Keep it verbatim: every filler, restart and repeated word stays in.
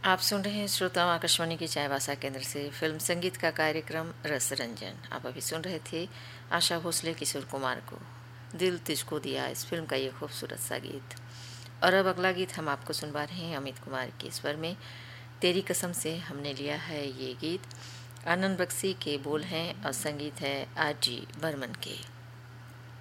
आप सुन रहे हैं श्रोताओं आकाशवाणी की चायवासा केंद्र से फिल्म संगीत का कार्यक्रम रस रंजन। आप अभी सुन रहे थे आशा भोसले, किशोर कुमार को दिल तुझको दिया, इस फिल्म का ये खूबसूरत सा गीत। और अब अगला गीत हम आपको सुनवा रहे हैं अमित कुमार के स्वर में। तेरी कसम से हमने लिया है ये गीत। आनंद बख्शी के बोल हैं और संगीत है आर जी बर्मन के।